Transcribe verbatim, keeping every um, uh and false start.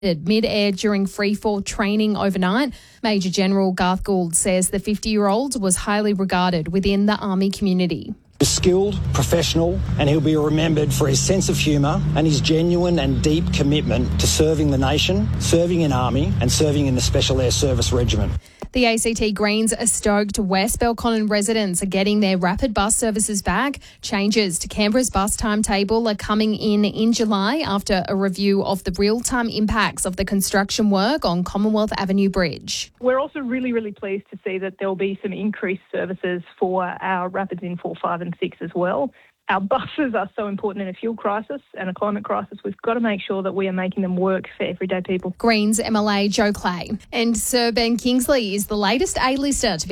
mid-air during freefall training overnight. Major General Garth Gould says the fifty-year-old was highly regarded within the Army community. He's skilled, professional, and he'll be remembered for his sense of humour and his genuine and deep commitment to serving the nation, serving in Army and serving in the Special Air Service Regiment. The A C T Greens are stoked West Belconnen residents are getting their rapid bus services back. Changes to Canberra's bus timetable are coming in in July after a review of the real-time impacts of the construction work on Commonwealth Avenue Bridge. We're also really, really pleased to see that there'll be some increased services for our rapids in four, five and six as well. Our buses are so important in a fuel crisis and a climate crisis. We've got to make sure that we are making them work for everyday people. Greens M L A Joe Clay. And Sir Ben Kingsley is the latest A-lister to be